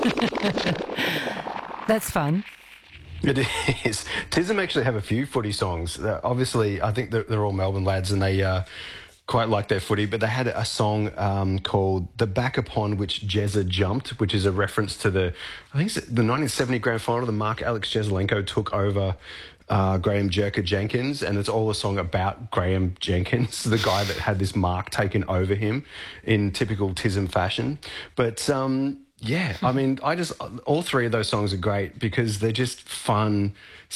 That's fun. It is. Tism actually have a few footy songs. Obviously, I think they're all Melbourne lads and they quite like their footy, but they had a song called The Back Upon Which Jezza Jumped, which is a reference to I think it's the 1970 grand final, the Mark Alex Jesselenko took over Graham Jerker Jenkins, and it's all a song about Graham Jenkins, the guy that had this mark taken over him in typical Tism fashion. But yeah, I mean, all three of those songs are great because they're just fun,